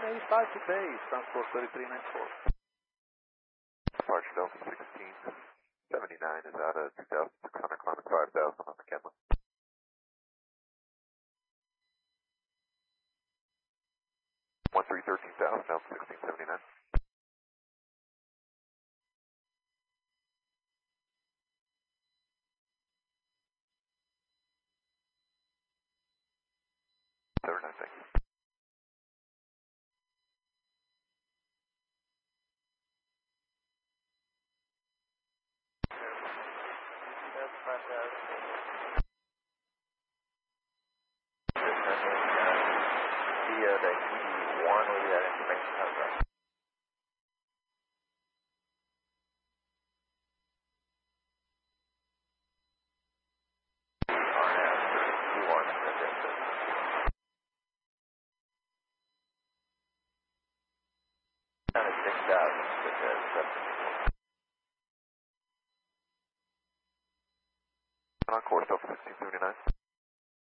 185 to base, transport 3394. Departure Delta 1679 is out of 2,600, climbing 5,000 on the Kenley. 13,000, Delta 1679. Very nice, thank you. The ED1 will be that information comes up. Kind of 6,000, on course, Delta 1679.